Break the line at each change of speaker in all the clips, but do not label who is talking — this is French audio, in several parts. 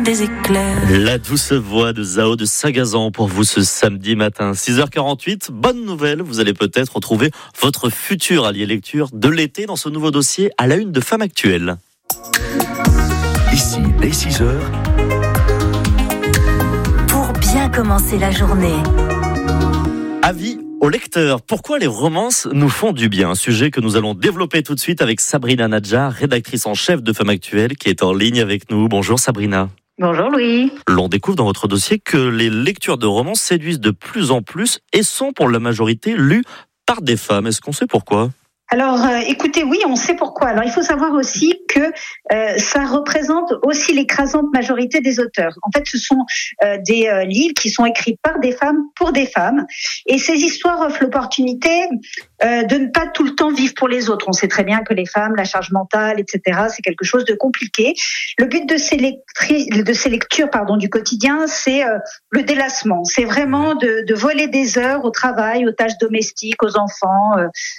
des éclairs.
La douce voix de Zao de Sagazan pour vous ce samedi matin, 6h48. Bonne nouvelle, vous allez peut-être retrouver votre futur allié lecture de l'été dans ce nouveau dossier à la une de Femmes Actuelles.
Ici, dès 6h.
Pour bien commencer la journée.
Avis aux lecteurs, pourquoi les romances nous font du bien? Un sujet que nous allons développer tout de suite avec Sabrina Nadjar, rédactrice en chef de Femmes Actuelles, qui est en ligne avec nous. Bonjour Sabrina.
Bonjour Louis.
L'on découvre dans votre dossier que les lectures de romans séduisent de plus en plus et sont pour la majorité lues par des femmes. Est-ce qu'on sait pourquoi ?
Alors, écoutez, oui, on sait pourquoi. Alors, il faut savoir aussi que ça représente aussi l'écrasante majorité des auteurs. En fait, ce sont des livres qui sont écrits par des femmes pour des femmes. Et ces histoires offrent l'opportunité de ne pas tout le temps vivre pour les autres. On sait très bien que les femmes, la charge mentale, etc., c'est quelque chose de compliqué. Le but de ces lectures du quotidien, c'est le délassement. C'est vraiment de voler des heures au travail, aux tâches domestiques, aux enfants,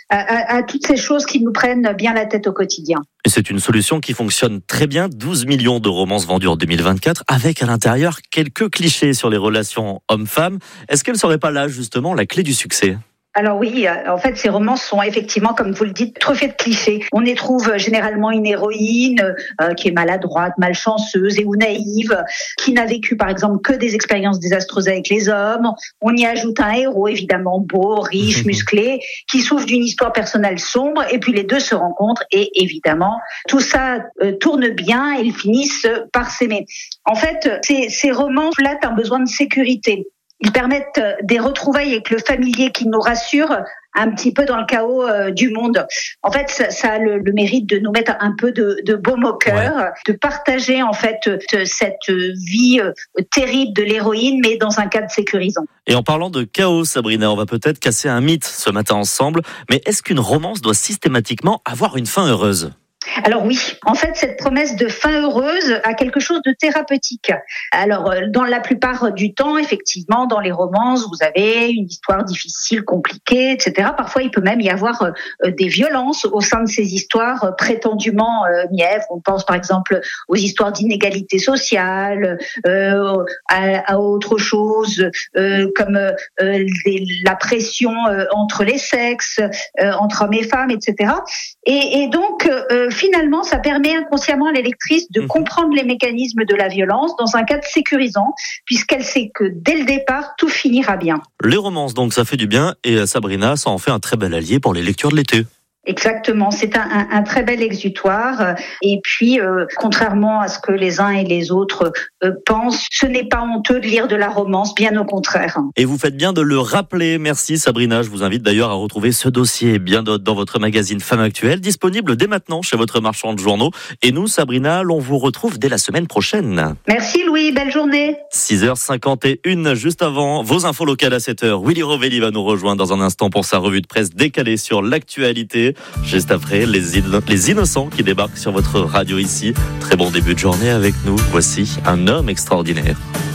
à toutes ces choses qui nous prennent bien la tête au quotidien.
Et c'est une solution qui fonctionne très bien. 12 millions de romances vendues en 2024, avec à l'intérieur quelques clichés sur les relations hommes-femmes. Est-ce qu'elle ne serait pas là, justement, la clé du succès ?
Alors oui, en fait, ces romans sont effectivement, comme vous le dites, truffés de clichés. On y trouve généralement une héroïne qui est maladroite, malchanceuse ou naïve, qui n'a vécu par exemple que des expériences désastreuses avec les hommes. On y ajoute un héros évidemment beau, riche, musclé, qui souffre d'une histoire personnelle sombre, et puis les deux se rencontrent et évidemment tout ça tourne bien et ils finissent par s'aimer. En fait, ces romans flattent un besoin de sécurité. Ils permettent des retrouvailles avec le familier qui nous rassure un petit peu dans le chaos du monde. En fait, ça a le mérite de nous mettre un peu de baume au cœur, de partager en fait cette vie terrible de l'héroïne, mais dans un cadre sécurisant.
Et en parlant de chaos, Sabrina, on va peut-être casser un mythe ce matin ensemble, mais est-ce qu'une romance doit systématiquement avoir une fin heureuse ?
Alors oui, en fait, cette promesse de fin heureuse a quelque chose de thérapeutique. Alors, dans la plupart du temps, effectivement, dans les romances, vous avez une histoire difficile, compliquée, etc. Parfois, il peut même y avoir des violences au sein de ces histoires prétendument mièvres. On pense par exemple aux histoires d'inégalité sociale, à autre chose comme la pression entre les sexes, entre hommes et femmes, etc. Et donc, finalement, ça permet inconsciemment à l'électrice de comprendre les mécanismes de la violence dans un cadre sécurisant, puisqu'elle sait que dès le départ, tout finira bien.
Les romances, donc, ça fait du bien, et Sabrina, ça en fait un très bel allié pour les lectures de l'été.
Exactement, c'est un très bel exutoire. Et puis, contrairement à ce que les uns et les autres pensent, ce n'est pas honteux de lire de la romance, bien au contraire.
Et vous faites bien de le rappeler. Merci Sabrina. Je vous invite d'ailleurs à retrouver ce dossier bien d'autres dans votre magazine Femmes Actuelles, disponible dès maintenant chez votre marchand de journaux. Et nous, Sabrina, l'on vous retrouve dès la semaine prochaine.
Merci Louis, belle journée.
6h51, juste avant vos infos locales à 7h. Willy Rovelli va nous rejoindre dans un instant pour sa revue de presse décalée sur l'actualité. Juste après, les innocents qui débarquent sur votre radio ici. Très bon début de journée avec nous. Voici un homme extraordinaire.